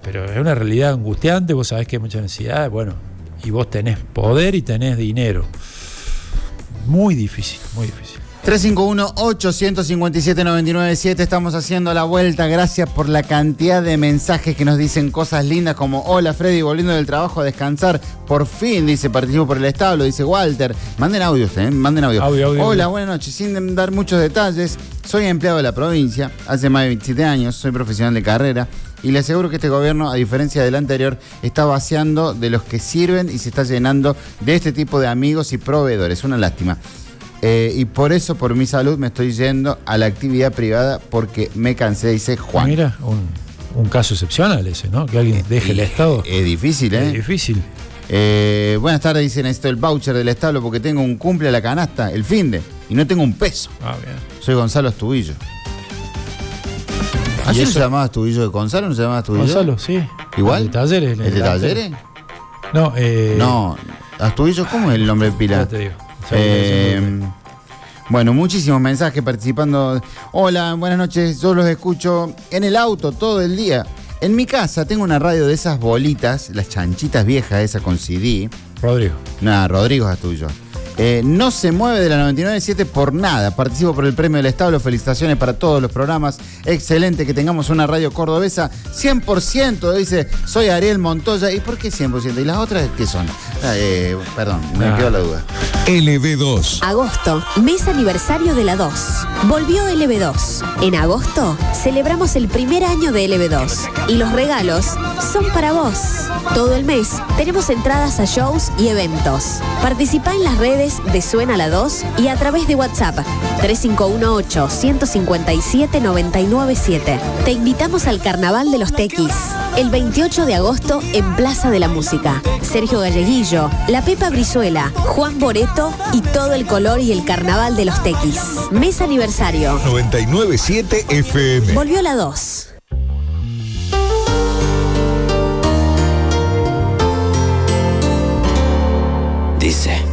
pero es una realidad angustiante. Vos sabés que hay mucha necesidad, bueno, y vos tenés poder y tenés dinero. Muy difícil, muy difícil. 351-857-997. Estamos haciendo la vuelta. Gracias por la cantidad de mensajes que nos dicen cosas lindas como: hola Freddy, volviendo del trabajo a descansar. Por fin, dice, participo por el establo, dice Walter. Manden audios, manden audio. Hola, buenas noches. Sin dar muchos detalles, soy empleado de la provincia, hace más de 27 años, soy profesional de carrera. Y le aseguro que este gobierno, a diferencia del anterior, está vaciando de los que sirven y se está llenando de este tipo de amigos y proveedores. Una lástima. Y por eso, por mi salud, me estoy yendo a la actividad privada porque me cansé, dice Juan. Mira, un caso excepcional ese, ¿no? Que alguien deje el Estado. Es difícil, ¿eh? Es difícil. Buenas tardes, dice, necesito el voucher del establo porque tengo un cumple a la canasta, el finde, y no tengo un peso. Ah, bien. Soy Gonzalo Astubillo. ¿Ayer no se llamaba Astubillo de Gonzalo? ¿No se llamaba Astubillo? Gonzalo, sí. ¿Igual? ¿El de Talleres? ¿El de Talleres? No, no, Astubillo, ¿cómo es el nombre de pila? Ya te digo. Bueno, muchísimos mensajes participando. Hola, buenas noches, yo los escucho en el auto todo el día. En mi casa tengo una radio de esas bolitas, las chanchitas viejas, esa con CD. Rodrigo. Nada, Rodrigo es tuyo. No se mueve de la 99.7 por nada. Participo por el premio del establo. Felicitaciones para todos los programas. Excelente que tengamos una radio cordobesa. 100%, dice, soy Ariel Montoya. ¿Y por qué 100%? ¿Y las otras qué son? Perdón, me quedó la duda. LB2. Agosto, mes aniversario de la 2. Volvió LB2. En agosto celebramos el primer año de LB2. Y los regalos son para vos. Todo el mes tenemos entradas a shows y eventos. Participa en las redes de Suena la 2 y a través de WhatsApp 3518-157-997. Te invitamos al Carnaval de los Tequis, el 28 de agosto en Plaza de la Música. Sergio Galleguillo, La Pepa Brizuela, Juan Boreto y todo el color y el Carnaval de los Tequis. Mes aniversario. 997 FM. Volvió la 2.